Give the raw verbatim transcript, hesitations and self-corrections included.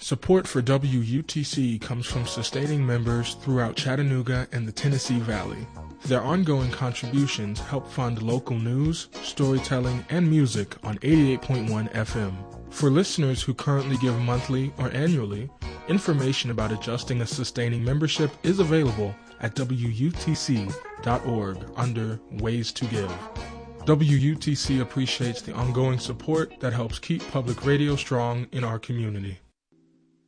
Support for W U T C comes from sustaining members throughout Chattanooga and the Tennessee Valley. Their ongoing contributions help fund local news, storytelling, and music on eighty-eight point one F M. For listeners who currently give monthly or annually, information about adjusting a sustaining membership is available at W U T C dot org under Ways to Give. W U T C appreciates the ongoing support that helps keep public radio strong in our community.